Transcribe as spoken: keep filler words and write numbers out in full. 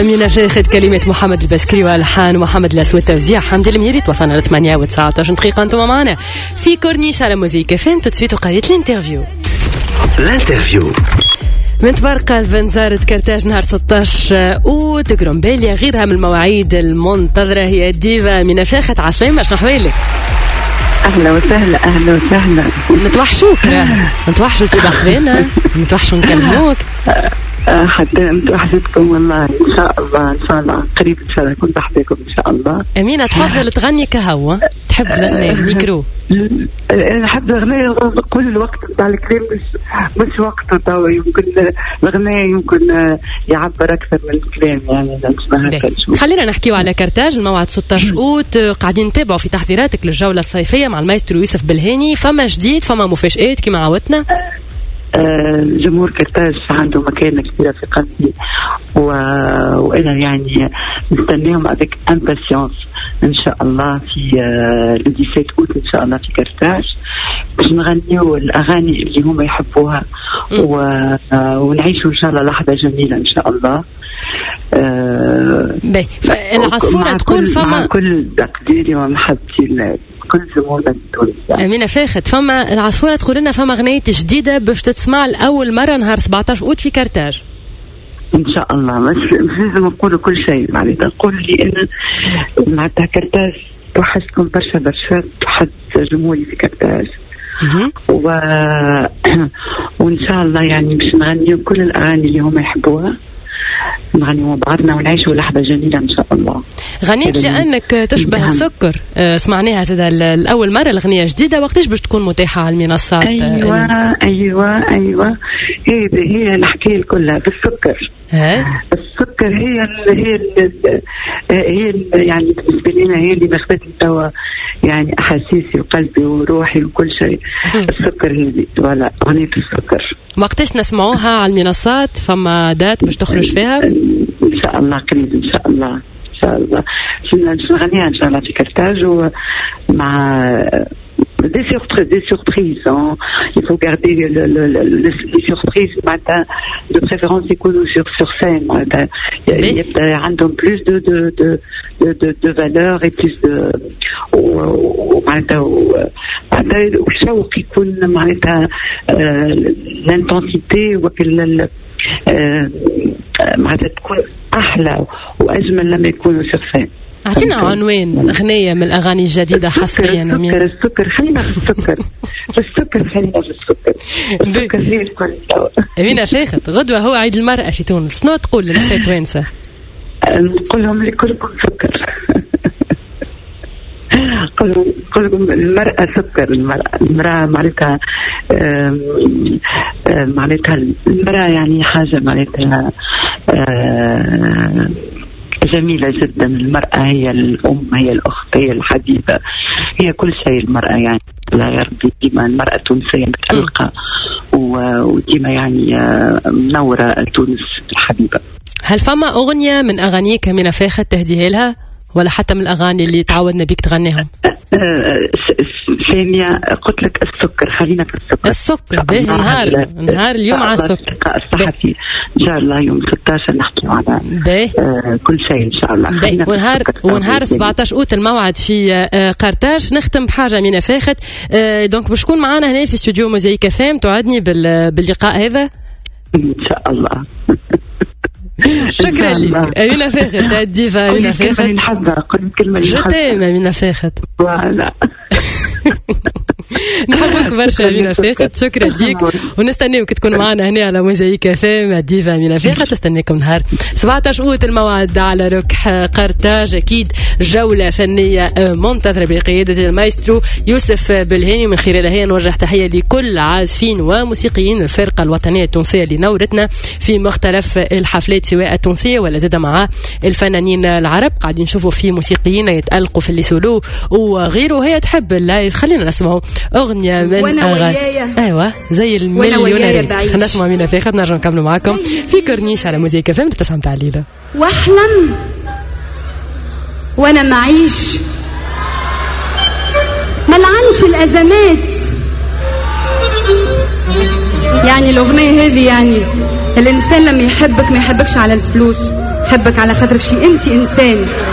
من فاخد كلمة محمد البسكري والحان محمد الأسود توزيع حمد المهيري. توصلنا ل ثمانية وتسعة عشر دقيقة انتم معنا في كورنيش على موزيك اف ام. تسويت وقريت الانترفيو الانترفيو من تبارك البنزارة كرتاج نهار ستة عشر أوت كرومبيليا. غيرها من المواعيد المنتظرة هي الديفا من فاخت. عسلامة، شنو حوالك؟ أهلا وسهلا أهلا وسهلا. نتوحشوك راه نتوحشوا تي باخذينا نتوحشوا نكلموك حتى نتوحشتكم والله. إن شاء الله إن شاء الله قريب إن شاء الله نكون بحذاكم إن شاء الله. أمينة تفضل تغني كهوة. تحب الأغنية ميكرو؟ نحب الأغنية كل الوقت بتاع الكلام مش مش وقته توا. يمكن الأغنية يمكن يعبر أكثر من الكلام يعني. خلينا نحكيو على كرتاج الموعد ستة عشر أوت. قاعدين نتابعوا في تحضيراتك للجولة الصيفية مع المايسترو يوسف بالهاني. فما جديد فما مفاجآت كما عودتنا؟ آه جمهور كرتاج عنده مكانة كبيرة في قلبي و... وأنا يعني نستناهم avec impatience إن شاء الله في آه le dix-sept أوت إن شاء الله في كرتاج باش نغنيو الأغاني اللي هم يحبوها و... آه ونعيشوا إن شاء الله لحظة جميلة إن شاء الله. آه باهي. فالعصفورة تقول فما كل تقديري ومحبتي كل زمونة التونسية. أمينة فاخت فما العصفورة تقول لنا فما أغنية جديدة باش تتسمع لأول مرة نهار سبعة عشر أوت في كرتاج إن شاء الله. مش لازم نقول كل شيء معناتها نقول لي أنا معناتها كرتاج توحشتكم برشا برشا. توحشت جمهوري في كرتاج و... وإن شاء الله يعني باش نغنيو كل الأغاني اللي هم يحبوها نغني مع بعضنا ونعيشوا لحظة جميلة إن شاء الله. غنيت لأنك تشبه السكر. أه سمعناها هذا الأول مرة الأغنية جديدة. وقتاش باش تكون متاحة على المنصات؟ أيوة أه أيوة أيوة هي هي الحكاية كلها بالسكر. ها السكر هي ال هي ال هي ال يعني بالنسبة لنا هي اللي مخبتني توا يعني أحاسيسي وقلبي وروحي وكل شيء. السكر هي ولا أغنية السكر. وقتاش نسمعوها على المنصات؟ فما دات باش تخرج فيها؟ إن شاء الله قريب إن شاء الله إن شاء الله. نغنيها إن شاء الله في كرتاج ومع des surprises, des surprises. Hein. Il faut garder le, le, le, le, les surprises matin, de préférence écolo sur sur scène. Il y a random plus de de de de de, de valeur et plus de معناتها معناتها وشوق يكون معناتها l'intensité وكل معناتها تكون أحلى وأجمل لما يكونوا sur scène. أعطينا عنوان أغنية من الأغاني الجديدة حصريا. السكر السكر خلينا في السكر السكر خلينا في السكر السكر هي الكل. أمينة فاخت غدوة هو عيد المرأة في تونس. شنو تقول للنساء التوانسة؟ نقول لهم لكلكم سكر. قل لهم المرأة سكر. المرأة المرأة معناتها معناتها المرأة يعني حاجة معناتها جميلة جدا. المرأة هي الأم هي الأخت هي الحبيبة هي كل شيء. المرأة يعني الله يربي ديما المرأة التونسية متألقة وديما يعني منورة تونس الحبيبة. هل فما أغنية من أغانيك من فاخت تهديها لها ولا حتى من الأغاني اللي تعودنا بيك تغنيهم؟ ثانية قلت لك السكر خلينا في السكر. السكر باهي. نهار نهار اليوم على السكر الصحفي إن شاء الله يوم ستة عشر نحكي على آه كل شيء إن شاء الله. ونهار ونهار سبعة عشر أوت الموعد في آه قرطاج. نختم بحاجة من فاخت. آه دونك باش تكون معنا هنا في استوديو موزايك اف ام. توعدني باللقاء هذا إن شاء الله. شكرا لك أمينة فاخت. الديفا أمينة فاخت. جتيم أمينة فاخت. فوالا نحبك برشا أمينة فاخت. شكرا لك ونستناوك تكون معنا هنا على موزايك اف ام. الديفا أمينة فاخت تستناكم نهار سبعة عشر أوت الموعد على ركح قرطاج. أكيد جولة فنية منتظرة بقيادة المايسترو يوسف بالهاني. من خلالها نوجه تحية لكل عازفين وموسيقيين الفرقة الوطنية التونسية اللي نورتنا في مختلف الحفلات سواء التونسية ولا زاد مع الفنانين العرب. قاعدين نشوفوا في موسيقيين يتألقوا في اللي سولو وغيره. هي تحب اللايف. خلينا نسمعوا أغنية من أغاني أيوة زي المليونير. خلينا نسمع أمينة فاخت نرجع نكملوا معكم في كورنيش على موزيك فهم. تسعة متاع الليلة. واحلم وانا معيش ملعنش الأزمات. يعني الأغنية هذه يعني الإنسان لما يحبك ما يحبكش على الفلوس حبك على خاطرك شي انت انسان